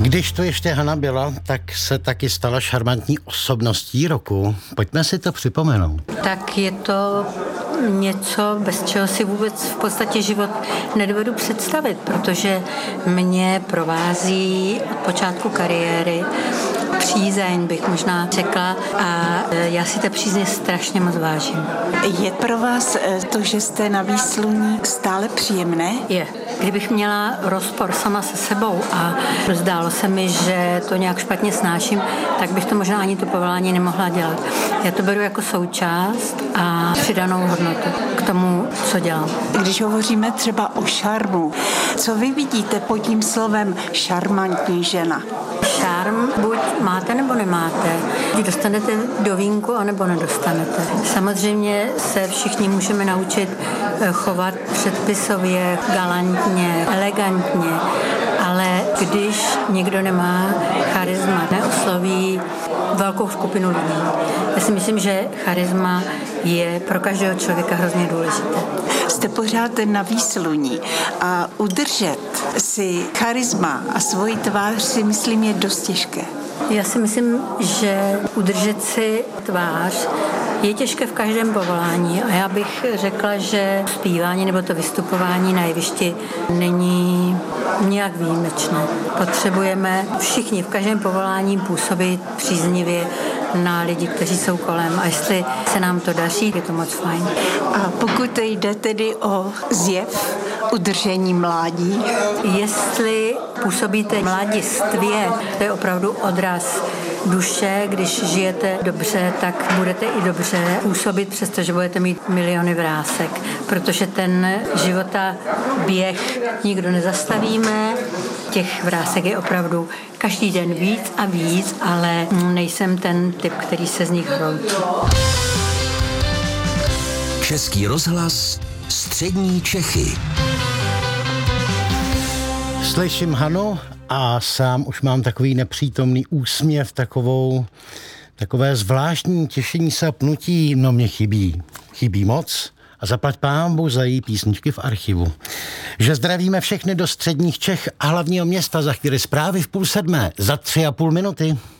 Když to ještě Hana byla, tak se taky stala šarmantní osobností roku. Pojďme si to připomenout. Tak je to něco, bez čeho si vůbec v podstatě život nedovedu představit, protože mě provází od počátku kariéry přízeň, bych možná řekla, a já si té přízně strašně moc vážím. Je pro vás to, že jste na výsluní, stále příjemné? Je. Kdybych měla rozpor sama se sebou a zdálo se mi, že to nějak špatně snáším, tak bych to možná ani to povolání nemohla dělat. Já to beru jako součást a přidanou hodnotu k tomu, co dělám. Když hovoříme třeba o šarmu, co vy vidíte pod tím slovem šarmantní žena? Šarm buď máte, nebo nemáte. Když dostanete do vínku, anebo nedostanete. Samozřejmě se všichni můžeme naučit chovat předpisově, galantně, elegantně, ale když někdo nemá charisma, neosloví velkou skupinu lidí. Já si myslím, že charisma je pro každého člověka hrozně důležité. Jste pořád na výsluní a udržet si charisma a svoji tvář si myslím je dost těžké. Já si myslím, že udržet si tvář je těžké v každém povolání a já bych řekla, že zpívání nebo to vystupování na jevišti není nějak výjimečné. Potřebujeme všichni v každém povolání působit příznivě na lidi, kteří jsou kolem, a jestli se nám to daří, je to moc fajn. A pokud jde tedy o zjev udržení mládí? Jestli působíte mladistvě, to je opravdu odraz duše, když žijete dobře, tak budete i dobře působit, přestože budete mít miliony vrásek, protože ten života běh nikdo nezastavíme, těch vrásek je opravdu každý den víc a víc, ale nejsem ten typ, který se z nich hroutí. Český rozhlas, střední Čechy. Slyším Hanu a sám už mám takový nepřítomný úsměv, takové zvláštní těšení se a pnutí. No mě chybí moc. A zaplať pánbu za její písničky v archivu. Že zdravíme všechny do středních Čech a hlavního města, za chvíli zprávy v 6:30, za 3,5 minuty.